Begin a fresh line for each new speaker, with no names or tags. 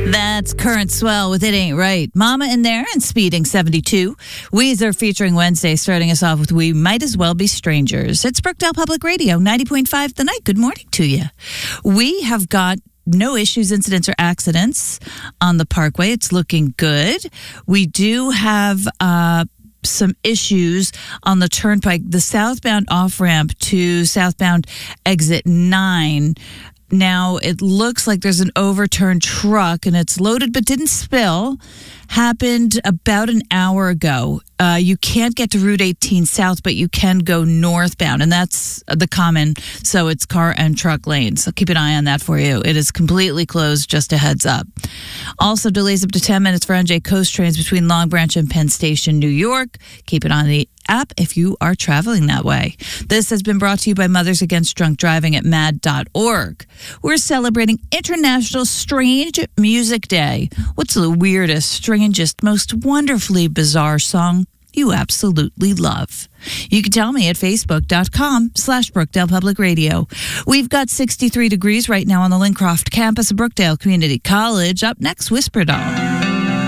That's Current Swell with It Ain't Right. Mama in there and Speeding 72. Weezer featuring Wednesday, starting us off with We Might As Well Be Strangers. It's Brookdale Public Radio, 90.5 The Night. Good morning to you. We have got no issues, incidents, or accidents on the Parkway. It's looking good. We do have some issues on the Turnpike, the southbound off-ramp to southbound exit 9. Now, it looks like there's an overturned truck, and it's loaded but didn't spill. Happened about an hour ago. You can't get to Route 18 south, but you can go northbound, and that's the common, so it's car and truck lanes. So keep an eye on that for you. It is completely closed, just a heads up. Also, delays up to 10 minutes for NJ Coast trains between Long Branch and Penn Station, New York. Keep it on the app if you are traveling that way. This has been brought to you by Mothers Against Drunk Driving at MAD.org. We're celebrating International Strange Music Day. What's the weirdest, strangest, most wonderfully bizarre song you absolutely love? You can tell me at facebook.com/Brookdale Public Radio. We've got 63 degrees right now on the Lincroft campus of Brookdale Community College. Up next, Whisper Dog.